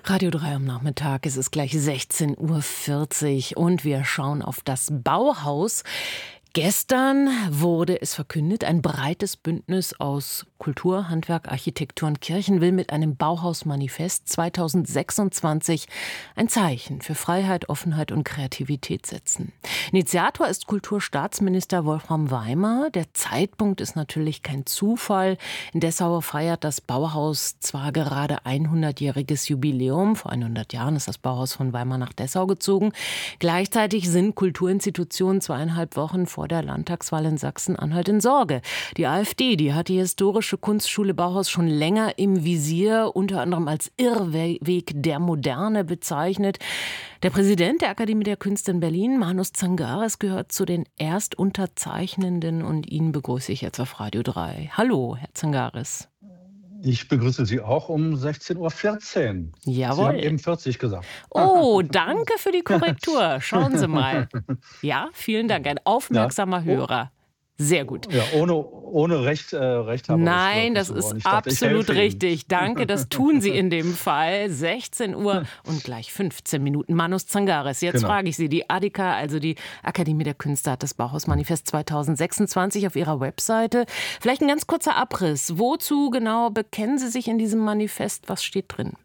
Radio 3 am Nachmittag, es ist gleich 16:40 Uhr und wir schauen auf das Bauhaus. Gestern wurde es verkündet, ein breites Bündnis aus Kultur, Handwerk, Architektur und Kirchen will mit einem Bauhaus-Manifest 2026 ein Zeichen für Freiheit, Offenheit und Kreativität setzen. Initiator ist Kulturstaatsminister Wolfram Weimer. Der Zeitpunkt ist natürlich kein Zufall. In Dessau feiert das Bauhaus zwar gerade 100-jähriges Jubiläum. Vor 100 Jahren ist das Bauhaus von Weimar nach Dessau gezogen. Gleichzeitig sind Kulturinstitutionen 2,5 Wochen vor der Landtagswahl in Sachsen-Anhalt in Sorge. Die AfD, die hat die historische Kunstschule Bauhaus schon länger im Visier, unter anderem als Irrweg der Moderne bezeichnet. Der Präsident der Akademie der Künste in Berlin, Manus Zangares, gehört zu den Erstunterzeichnenden und ihn begrüße ich jetzt auf Radio 3. Hallo, Herr Zangares. Ich begrüße Sie auch um 16:14 Uhr. Jawohl. Sie haben eben 40 gesagt. Oh, danke für die Korrektur. Schauen Sie mal. Ja, vielen Dank. Ein aufmerksamer Hörer. Sehr gut. Ja, ohne Recht haben. Nein, das ist absolut richtig. Danke, das tun Sie in dem Fall. 16 Uhr und gleich 15 Minuten. Manus Zangares, jetzt frage ich Sie. Die ADK, also die Akademie der Künste, hat das Bauhaus-Manifest 2026 auf ihrer Webseite. Vielleicht ein ganz kurzer Abriss. Wozu genau bekennen Sie sich in diesem Manifest? Was steht drin?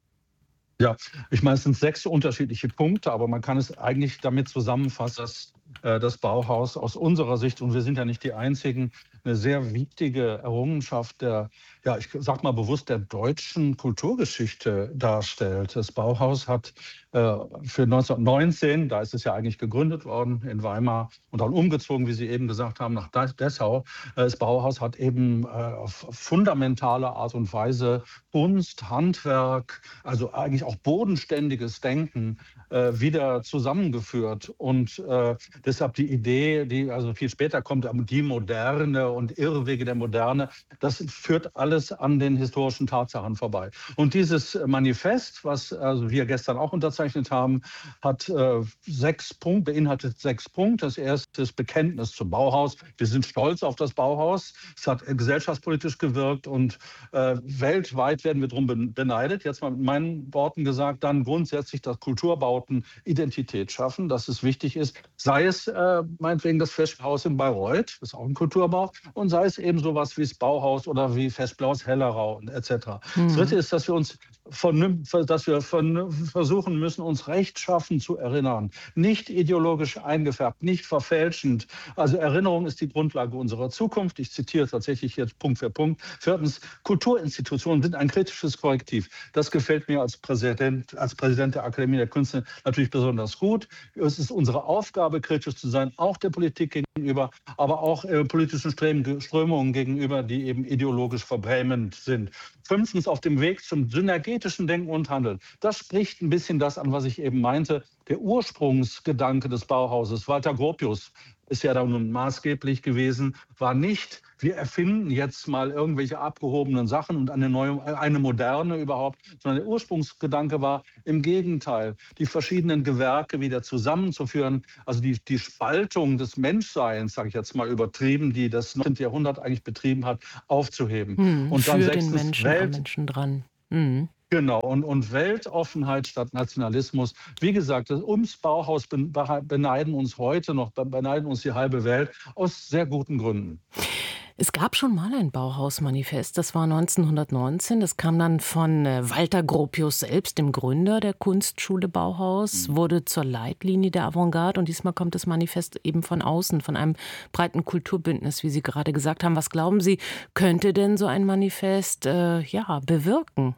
Ja, ich meine, es sind 6 unterschiedliche Punkte, aber man kann es eigentlich damit zusammenfassen, dass das Bauhaus aus unserer Sicht, und wir sind ja nicht die Einzigen, eine sehr wichtige Errungenschaft ich sag mal bewusst, der deutschen Kulturgeschichte darstellt. Das Bauhaus hat für 1919, da ist es ja eigentlich gegründet worden in Weimar und dann umgezogen, wie Sie eben gesagt haben, nach Dessau. Das Bauhaus hat eben auf fundamentale Art und Weise Kunst, Handwerk, also eigentlich auch bodenständiges Denken wieder zusammengeführt. Und deshalb die Idee, die also viel später kommt, die Moderne und Irrwege der Moderne, das führt alles an den historischen Tatsachen vorbei. Und dieses Manifest, was also wir gestern auch unterzeichnet haben, hat 6 Punkte, beinhaltet 6 Punkte. Das erste ist Bekenntnis zum Bauhaus. Wir sind stolz auf das Bauhaus. Es hat gesellschaftspolitisch gewirkt und weltweit werden wir darum beneidet. Jetzt mal mit meinen Worten gesagt, dann grundsätzlich, dass Kulturbauten Identität schaffen, dass es wichtig ist, sei es meinetwegen das Festhaus in Bayreuth, das ist auch ein Kulturbau, und sei es eben sowas wie das Bauhaus oder wie Festblaus Hellerau etc. Das Dritte ist, dass wir versuchen müssen, uns rechtschaffen zu erinnern. Nicht ideologisch eingefärbt, nicht verfälschend. Also Erinnerung ist die Grundlage unserer Zukunft. Ich zitiere tatsächlich jetzt Punkt für Punkt. 4. Kulturinstitutionen sind ein kritisches Korrektiv. Das gefällt mir als Präsident der Akademie der Künste natürlich besonders gut. Es ist unsere Aufgabe, kritisch zu sein, auch der Politik gegenüber, aber auch politischen Strömungen gegenüber, die eben ideologisch verbrämend sind. 5. auf dem Weg zum synergetischen Denken und Handeln. Das spricht ein bisschen das an, was ich eben meinte. Der Ursprungsgedanke des Bauhauses, Walter Gropius, ist ja da nun maßgeblich gewesen, war nicht, wir erfinden jetzt mal irgendwelche abgehobenen Sachen und eine moderne überhaupt, sondern der Ursprungsgedanke war im Gegenteil, die verschiedenen Gewerke wieder zusammenzuführen, also die Spaltung des Menschseins, sage ich jetzt mal übertrieben, die das 19. Jahrhundert eigentlich betrieben hat, aufzuheben. Und dann für 6. den Menschen, am Menschen dran. Genau, und Weltoffenheit statt Nationalismus. Wie gesagt, ums Bauhaus beneiden uns heute noch, beneiden uns die halbe Welt, aus sehr guten Gründen. Es gab schon mal ein Bauhaus-Manifest, das war 1919. Das kam dann von Walter Gropius selbst, dem Gründer der Kunstschule Bauhaus, wurde zur Leitlinie der Avantgarde und diesmal kommt das Manifest eben von außen, von einem breiten Kulturbündnis, wie Sie gerade gesagt haben. Was glauben Sie, könnte denn so ein Manifest bewirken?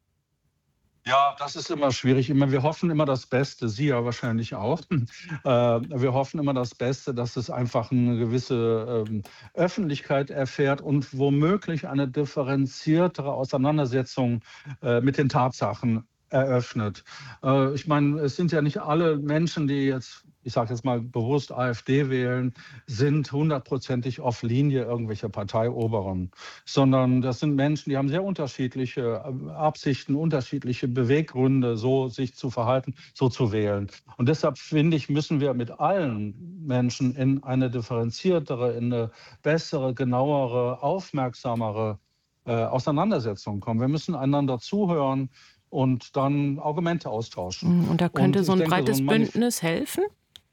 Ja, das ist immer schwierig. Wir hoffen immer das Beste, Sie ja wahrscheinlich auch. Wir hoffen immer das Beste, dass es einfach eine gewisse Öffentlichkeit erfährt und womöglich eine differenziertere Auseinandersetzung mit den Tatsachen eröffnet. Ich meine, es sind ja nicht alle Menschen, die jetzt, ich sage jetzt mal bewusst AfD wählen, sind 100%ig auf Linie irgendwelcher Parteioberen, sondern das sind Menschen, die haben sehr unterschiedliche Absichten, unterschiedliche Beweggründe, so sich zu verhalten, so zu wählen. Und deshalb finde ich, müssen wir mit allen Menschen in eine differenziertere, in eine bessere, genauere, aufmerksamere Auseinandersetzung kommen. Wir müssen einander zuhören. und dann Argumente austauschen. Und da Und könnte so ich ein denke, so breites ein Bündnis helfen?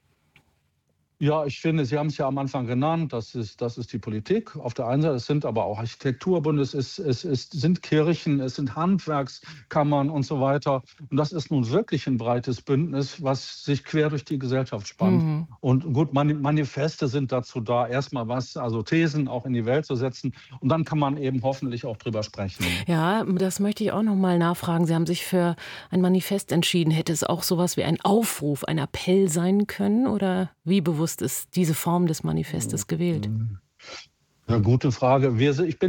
Ja, ich finde, Sie haben es ja am Anfang genannt, das ist die Politik. Auf der einen Seite, es sind aber auch Architekturbunde, es sind Kirchen, es sind Handwerkskammern und so weiter. Und das ist nun wirklich ein breites Bündnis, was sich quer durch die Gesellschaft spannt. Mhm. Und gut, Manifeste sind dazu da, erstmal also Thesen auch in die Welt zu setzen. Und dann kann man eben hoffentlich auch drüber sprechen. Ja, das möchte ich auch noch mal nachfragen. Sie haben sich für ein Manifest entschieden. Hätte es auch sowas wie ein Aufruf, ein Appell sein können? Oder wie bewusst ist diese Form des Manifestes gewählt? Eine gute Frage.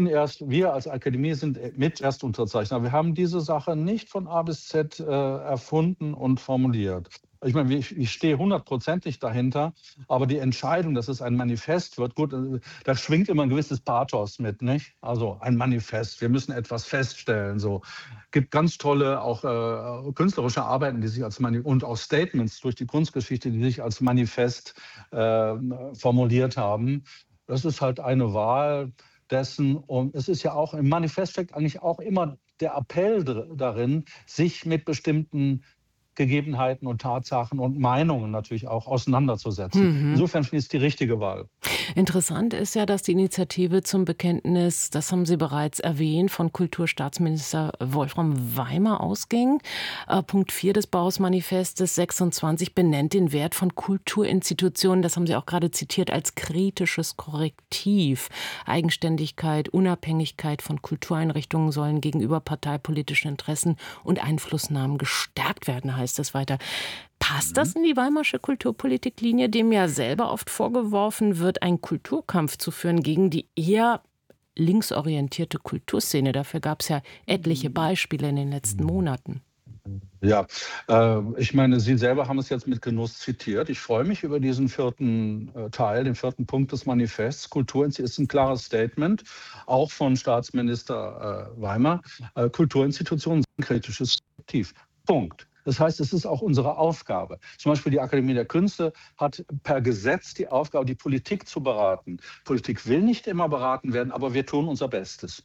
Wir als Akademie sind mit Erstunterzeichner. Wir haben diese Sache nicht von A bis Z erfunden und formuliert. Ich meine, ich stehe hundertprozentig dahinter, aber die Entscheidung, dass es ein Manifest wird, gut, da schwingt immer ein gewisses Pathos mit, nicht? Also ein Manifest, wir müssen etwas feststellen. So gibt ganz tolle auch künstlerische Arbeiten, die sich als und auch Statements durch die Kunstgeschichte, die sich als Manifest formuliert haben. Das ist halt eine Wahl dessen. Und es ist ja auch im Manifest steckt eigentlich auch immer der Appell darin, sich mit bestimmten Gegebenheiten und Tatsachen und Meinungen natürlich auch auseinanderzusetzen. Mhm. Insofern finde ich es die richtige Wahl. Interessant ist ja, dass die Initiative zum Bekenntnis, das haben Sie bereits erwähnt, von Kulturstaatsminister Wolfram Weimer ausging. Punkt 4 des Bauhaus-Manifestes 26 benennt den Wert von Kulturinstitutionen, das haben Sie auch gerade zitiert, als kritisches Korrektiv. Eigenständigkeit, Unabhängigkeit von Kultureinrichtungen sollen gegenüber parteipolitischen Interessen und Einflussnahmen gestärkt werden, heißt es weiter. Passt das in die Weimarsche Kulturpolitiklinie, dem ja selber oft vorgeworfen wird, einen Kulturkampf zu führen gegen die eher linksorientierte Kulturszene? Dafür gab es ja etliche Beispiele in den letzten Monaten. Ja, ich meine, Sie selber haben es jetzt mit Genuss zitiert. Ich freue mich über diesen vierten Teil, den vierten Punkt des Manifests. Kultur ist ein klares Statement, auch von Staatsminister Weimer. Kulturinstitutionen sind ein kritisches Korrektiv. Punkt. Das heißt, es ist auch unsere Aufgabe. Zum Beispiel die Akademie der Künste hat per Gesetz die Aufgabe, die Politik zu beraten. Politik will nicht immer beraten werden, aber wir tun unser Bestes.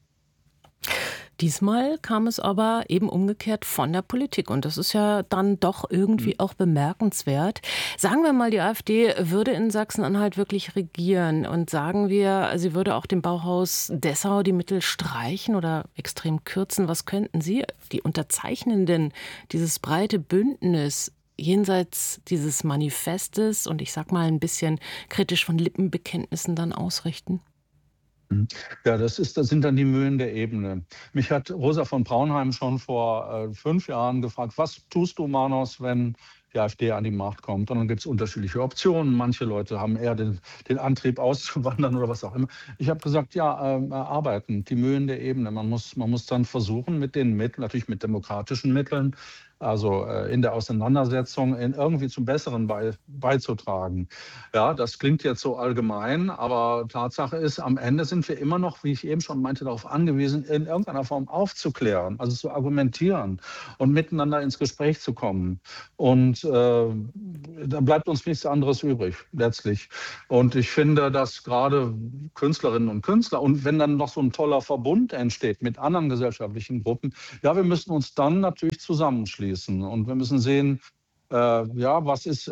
Diesmal kam es aber eben umgekehrt von der Politik. Und das ist ja dann doch irgendwie auch bemerkenswert. Sagen wir mal, die AfD würde in Sachsen-Anhalt wirklich regieren. Und sagen wir, sie würde auch dem Bauhaus Dessau die Mittel streichen oder extrem kürzen. Was könnten Sie, die Unterzeichnenden, dieses breite Bündnis, jenseits dieses Manifestes und ich sag mal ein bisschen kritisch von Lippenbekenntnissen dann ausrichten? Ja, das sind dann die Mühlen der Ebene. Mich hat Rosa von Braunheim schon vor 5 Jahren gefragt, was tust du, Manos, wenn die AfD an die Macht kommt? Und dann gibt es unterschiedliche Optionen. Manche Leute haben eher den Antrieb auszuwandern oder was auch immer. Ich habe gesagt, ja, arbeiten, die Mühlen der Ebene. Man muss dann versuchen, mit den Mitteln, natürlich mit demokratischen Mitteln, also in der Auseinandersetzung irgendwie zum Besseren beizutragen. Ja, das klingt jetzt so allgemein, aber Tatsache ist, am Ende sind wir immer noch, wie ich eben schon meinte, darauf angewiesen, in irgendeiner Form aufzuklären, also zu argumentieren und miteinander ins Gespräch zu kommen. Und da bleibt uns nichts anderes übrig, letztlich. Und ich finde, dass gerade Künstlerinnen und Künstler und wenn dann noch so ein toller Verbund entsteht mit anderen gesellschaftlichen Gruppen, ja, wir müssen uns dann natürlich zusammenschließen. Und wir müssen sehen, ja, was ist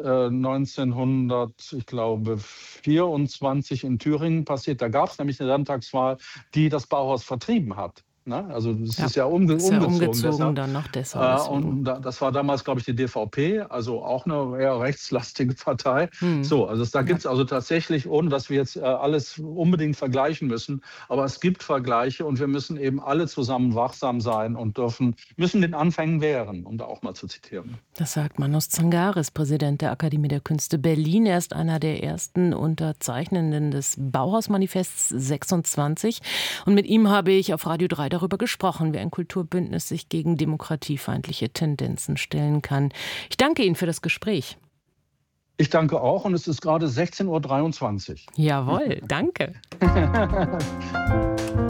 1924 in Thüringen passiert? Da gab es nämlich eine Landtagswahl, die das Bauhaus vertrieben hat. Ne? Also es Ja, ist ja ist ja umgezogen umgezogen deshalb. dann nach Dessau. Deswegen. Und das war damals, glaube ich, die DVP, also auch eine eher rechtslastige Partei. Hm. So, also da Ja. gibt es also tatsächlich, ohne dass wir jetzt alles unbedingt vergleichen müssen, aber es gibt Vergleiche und wir müssen eben alle zusammen wachsam sein und müssen den Anfängen wehren, um da auch mal zu zitieren. Das sagt Manos Zangaris, Präsident der Akademie der Künste Berlin. Er ist einer der ersten Unterzeichnenden des Bauhaus-Manifests 26. Und mit ihm habe ich auf Radio 3 darüber gesprochen, wie ein Kulturbündnis sich gegen demokratiefeindliche Tendenzen stellen kann. Ich danke Ihnen für das Gespräch. Ich danke auch und es ist gerade 16:23 Uhr. Jawohl, danke.